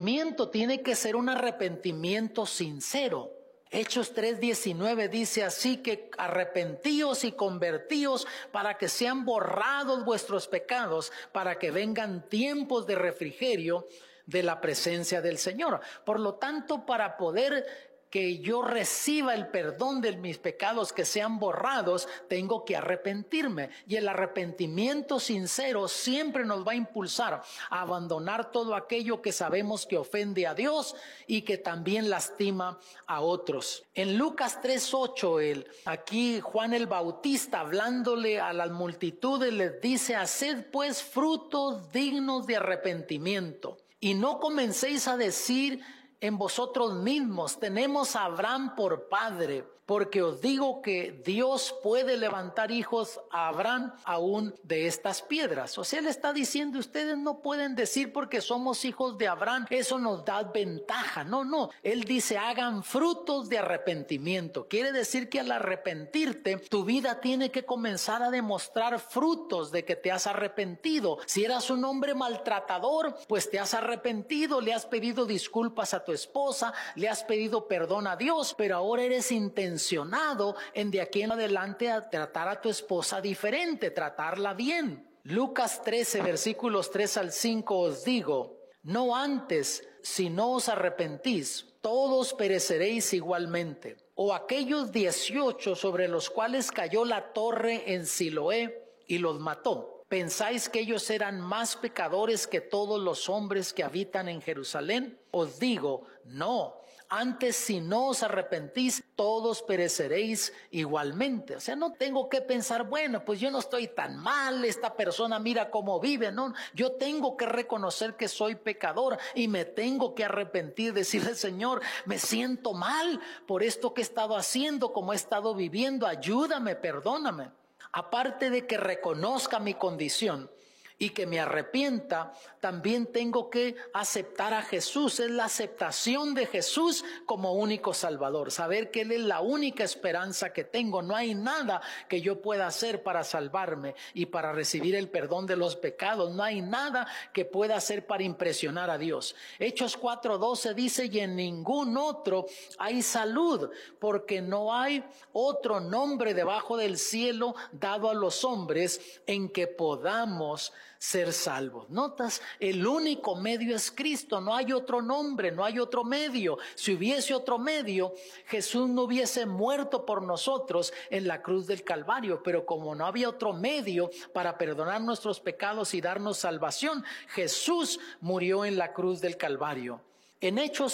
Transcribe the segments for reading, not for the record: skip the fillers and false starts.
arrepentimiento tiene que ser un arrepentimiento sincero. Hechos 3:19 dice así que arrepentíos y convertíos para que sean borrados vuestros pecados, para que vengan tiempos de refrigerio de la presencia del Señor. Por lo tanto, para poder que yo reciba el perdón de mis pecados que sean borrados, tengo que arrepentirme. Y el arrepentimiento sincero siempre nos va a impulsar a abandonar todo aquello que sabemos que ofende a Dios y que también lastima a otros. En Lucas 3:8, aquí Juan el Bautista, hablándole a las multitudes, les dice: haced pues frutos dignos de arrepentimiento, y no comencéis a decir en vosotros mismos: tenemos a Abraham por padre, porque os digo que Dios puede levantar hijos a Abraham aún de estas piedras. O sea, él está diciendo, ustedes no pueden decir porque somos hijos de Abraham, eso nos da ventaja. No, él dice, hagan frutos de arrepentimiento. Quiere decir que al arrepentirte, tu vida tiene que comenzar a demostrar frutos de que te has arrepentido. Si eras un hombre maltratador, pues te has arrepentido, le has pedido disculpas a tu esposa, le has pedido perdón a Dios, pero ahora eres intencionado en de aquí en adelante a tratar a tu esposa diferente, tratarla bien. Lucas 13, versículos 3 al 5, os digo, no antes, si no os arrepentís, todos pereceréis igualmente. O aquellos 18 sobre los cuales cayó la torre en Siloé y los mató. ¿Pensáis que ellos eran más pecadores que todos los hombres que habitan en Jerusalén? Os digo, no. Antes, si no os arrepentís, todos pereceréis igualmente. O sea, no tengo que pensar, bueno, pues yo no estoy tan mal, esta persona mira cómo vive. No, yo tengo que reconocer que soy pecador y me tengo que arrepentir, decirle, Señor, me siento mal por esto que he estado haciendo, como he estado viviendo, ayúdame, perdóname. Aparte de que reconozca mi condición y que me arrepienta, también tengo que aceptar a Jesús. Es la aceptación de Jesús como único Salvador. Saber que Él es la única esperanza que tengo. No hay nada que yo pueda hacer para salvarme y para recibir el perdón de los pecados. No hay nada que pueda hacer para impresionar a Dios. Hechos 4:12 dice, y en ningún otro hay salud, porque no hay otro nombre debajo del cielo dado a los hombres en que podamos ser salvos. ¿Notas? El único medio es Cristo. No hay otro nombre, no hay otro medio. Si hubiese otro medio, Jesús no hubiese muerto por nosotros en la cruz del Calvario. Pero como no había otro medio para perdonar nuestros pecados y darnos salvación, Jesús murió en la cruz del Calvario. En Hechos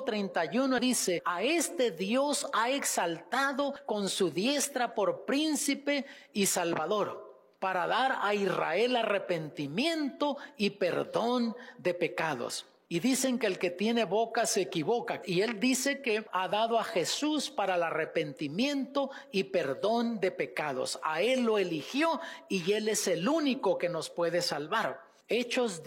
5:31 dice, a este Dios ha exaltado con su diestra por príncipe y salvador, para dar a Israel arrepentimiento y perdón de pecados. Y dicen que el que tiene boca se equivoca. Y él dice que ha dado a Jesús para el arrepentimiento y perdón de pecados. A él lo eligió y él es el único que nos puede salvar. Hechos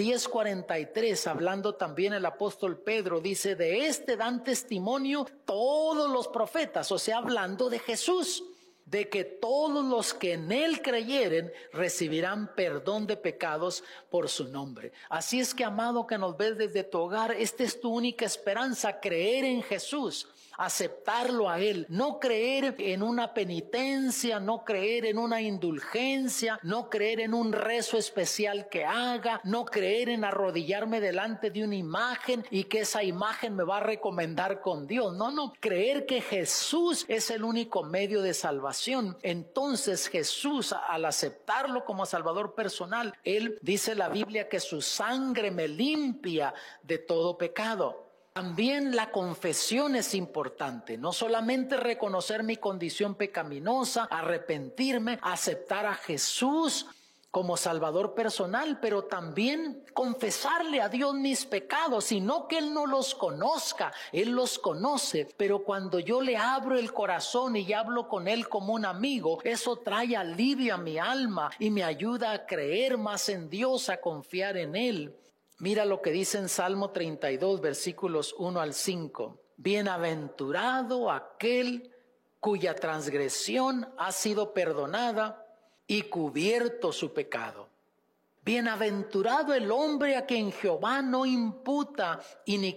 10:43, hablando también el apóstol Pedro, dice, de este dan testimonio todos los profetas, o sea, hablando de Jesús, de que todos los que en Él creyeren recibirán perdón de pecados por su nombre. Así es que, amado que nos ves desde tu hogar, esta es tu única esperanza, creer en Jesús, aceptarlo a Él, no creer en una penitencia, no creer en una indulgencia, no creer en un rezo especial que haga, no creer en arrodillarme delante de una imagen y que esa imagen me va a recomendar con Dios. No, creer que Jesús es el único medio de salvación. Entonces Jesús, al aceptarlo como Salvador personal, Él dice la Biblia que su sangre me limpia de todo pecado. También la confesión es importante, no solamente reconocer mi condición pecaminosa, arrepentirme, aceptar a Jesús como Salvador personal, pero también confesarle a Dios mis pecados, y no que Él no los conozca, Él los conoce, pero cuando yo le abro el corazón y hablo con Él como un amigo, eso trae alivio a mi alma y me ayuda a creer más en Dios, a confiar en Él. Mira lo que dice en Salmo 32, versículos 1 al 5. Bienaventurado aquel cuya transgresión ha sido perdonada y cubierto su pecado. Bienaventurado el hombre a quien Jehová no imputa iniquidad